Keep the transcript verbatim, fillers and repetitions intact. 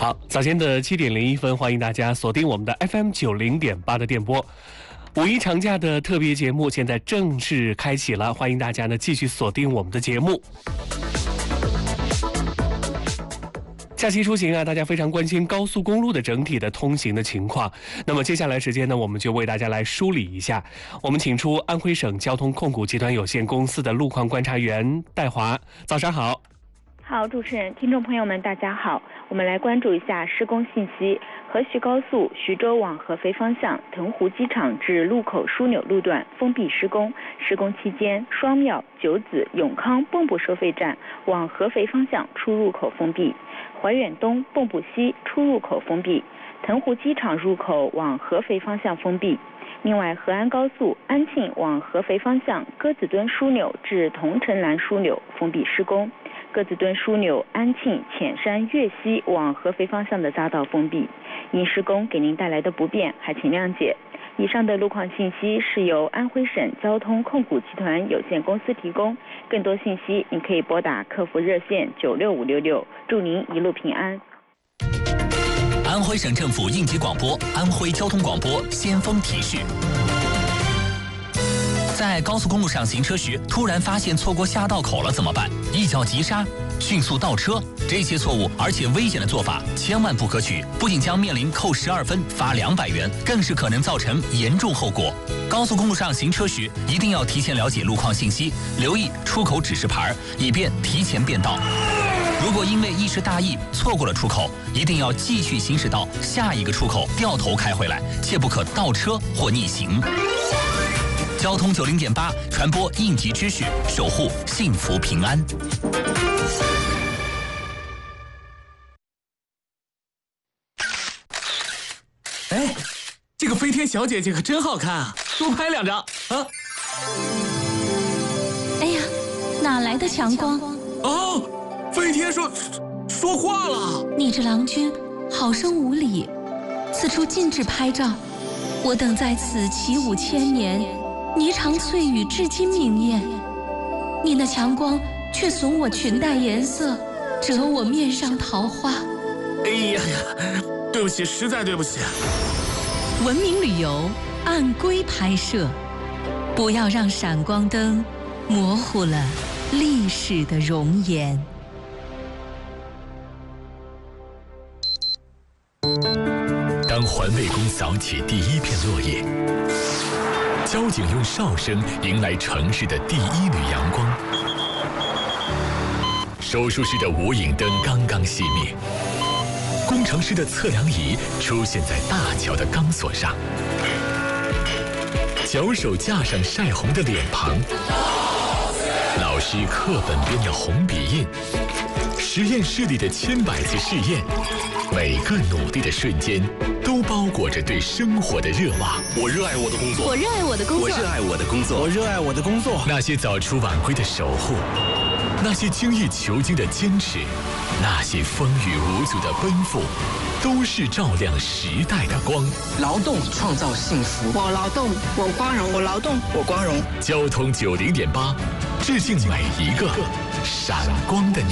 好，早间的七点零一分，欢迎大家锁定我们的 F M 九零点八的电波。五一长假的特别节目现在正式开启了，欢迎大家呢继续锁定我们的节目。假期出行啊，大家非常关心高速公路的整体的通行的情况。那么接下来时间呢，我们就为大家来梳理一下。我们请出安徽省交通控股集团有限公司的路况观察员戴华，早上好。 好，主持人、听众朋友们，大家好。我们来关注一下施工信息。河徐高速徐州往合肥方向腾湖机场至路口枢纽路段封闭施工，施工期间，双庙、九子、永康蚌埠收费站往合肥方向出入口封闭，怀远东、蚌埠西出入口封闭，腾湖机场入口往合肥方向封闭。另外，河安高速安庆往合肥方向鸽子墩枢纽至桐城南枢纽封闭施工，鸽子墩枢纽安庆浅山粤西往合肥方向的匝道封闭。因施工给您带来的不便，还请谅解。以上的路况信息是由安徽省交通控股集团有限公司提供，更多信息您可以拨打客服热线九六五六六。祝您一路平安。 安徽省政府应急广播，安徽交通广播先锋提示：在高速公路上行车时，突然发现错过下道口了怎么办？一脚急刹，迅速倒车，这些错误而且危险的做法千万不可取，不仅将面临扣十二分、罚两百元，更是可能造成严重后果。高速公路上行车时，一定要提前了解路况信息，留意出口指示牌，以便提前变道。如果因为一时大意错过了出口，一定要继续行驶到下一个出口，掉头开回来，切不可倒车或逆行。交通九零点八传播应急知识，守护幸福平安。 哎，这个飞天小姐姐可真好看啊！多拍两张啊！ 哎呀，哪来的强光？ 哦，飞天说说话了。 你这郎君好生无礼，此处禁止拍照。我等在此起舞千年，霓裳翠羽至今明艳。你那强光却损我裙带颜色，折我面上桃花。 哎呀呀，对不起，实在对不起。 文明旅游按规拍摄，不要让闪光灯模糊了历史的容颜。 当环卫工扫起第一片落叶，交警用哨声迎来城市的第一缕阳光，手术室的无影灯刚刚熄灭，工程师的测量仪出现在大桥的钢索上，脚手架上晒红的脸庞，老师课本边的红笔印，实验室里的千百次试验，每个努力的瞬间都包裹着对生活的热望。 我热爱我的工作， 我热爱我的工作， 我热爱我的工作， 我热爱我的工作。 那些早出晚归的守护，那些精益求精的坚持，那些风雨无阻的奔赴，都是照亮时代的光。 劳动创造幸福， 我劳动，我光荣，我劳动， 我光荣。 交通九零点八，致敬每一个闪光的你。